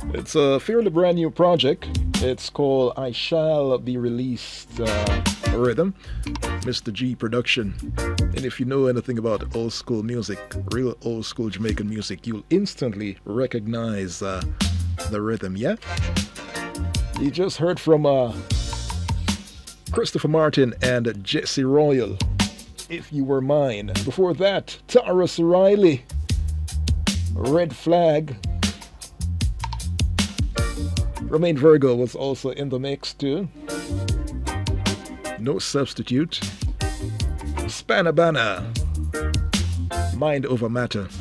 It's a fairly brand new project. It's called I Shall Be Released Rhythm, Mr. G production. And if you know anything about old school music, real old school Jamaican music, you'll instantly recognize the rhythm, yeah? You just heard from Christopher Martin and Jesse Royal, If You Were Mine. Before that, Taurus Riley, Red Flag. Romain Virgo was also in the mix too. No Substitute. Spanabana, Mind Over Matter.